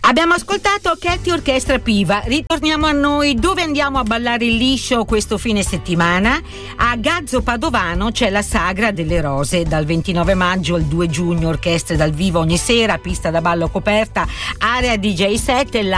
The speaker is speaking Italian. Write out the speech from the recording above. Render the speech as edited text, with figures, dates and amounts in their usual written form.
Abbiamo ascoltato Kelty Orchestra Piva. Ritorniamo a noi. Dove andiamo a ballare il liscio questo fine settimana? A Gazzo Padovano c'è la Sagra delle Rose dal 29 maggio al 2 giugno, orchestre dal vivo ogni sera, pista da ballo coperta, area DJ set e